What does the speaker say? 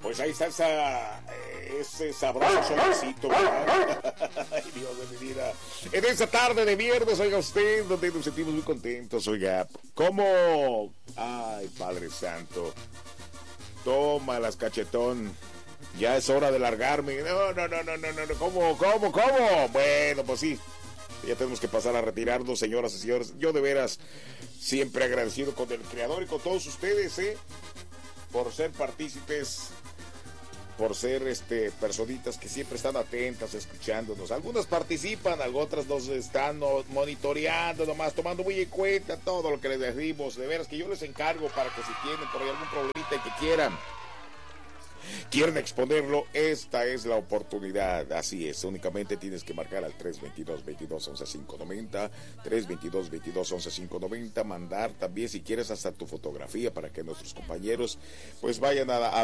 Pues ahí está ese sabroso solecito, ¿verdad? Ay, Dios de mi vida. En esta tarde de viernes, oiga usted, donde nos sentimos muy contentos, oiga. ¿Cómo? Ay, Padre Santo. Toma las cachetón. Ya es hora de largarme. No. ¿Cómo? Bueno, pues sí. Ya tenemos que pasar a retirarnos, señoras y señores. Yo de veras siempre agradecido con el Creador y con todos ustedes, por ser partícipes, por ser personitas que siempre están atentas, escuchándonos. Algunas participan, otras nos están monitoreando, nomás tomando muy en cuenta todo lo que les decimos. De veras que yo les encargo para que si tienen por ahí algún problemita y que quieren exponerlo, esta es la oportunidad. Así es, únicamente tienes que marcar al 322-22-11-590, 322-22-11-590, mandar también si quieres hasta tu fotografía para que nuestros compañeros pues vayan a